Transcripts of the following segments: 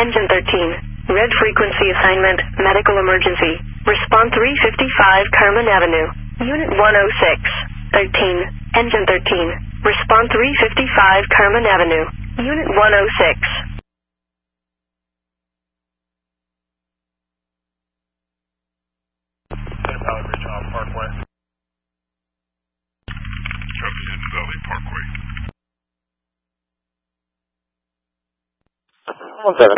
Engine 13. Red frequency assignment, medical emergency. Response 355 Carmen Avenue. Unit 106. 13. Engine 13. Response 355 Carmen Avenue. Unit 106. Valley Bridge on Parkway. Copy, Hidden Valley Parkway. 17.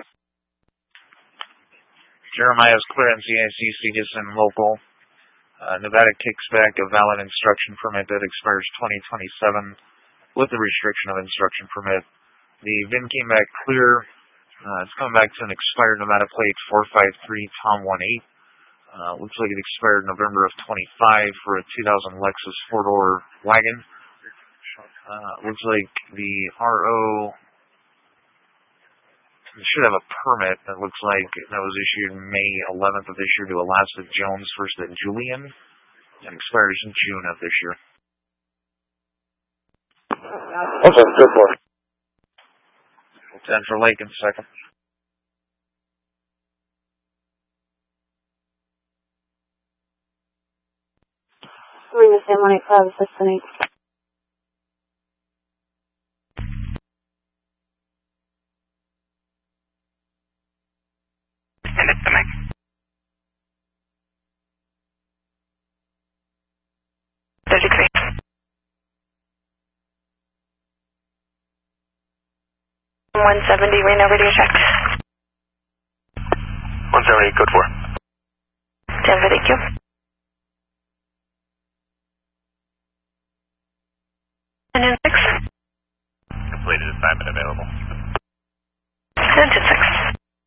Jeremiah's clear NCIC Citizen Local. Nevada kicks back a valid instruction permit that expires 2027 with the restriction of instruction permit. The VIN came back clear. It's coming back to an expired Nevada plate 453 Tom 18. Looks like it expired November of 25 for a 2000 Lexus 4-door wagon. Looks like the RO should have a permit that looks like that was issued May 11th of this year to Alaska Jones first at Julian and expires in June of this year. Okay, good for 10 for Lake in second. 3 to 185, assistant 8. And it's the mic. $170, Reno, radio check. 170, code 4. 10 for thank you. Engine 6. Completed assignment available. Engine 6.